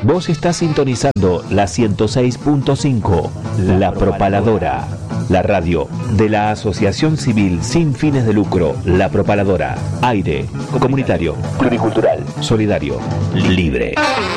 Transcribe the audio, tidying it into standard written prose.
Vos estás sintonizando la 106.5, La Propaladora, la radio de la Asociación Civil Sin Fines de Lucro, La Propaladora. Aire comunitario, pluricultural, solidario, libre.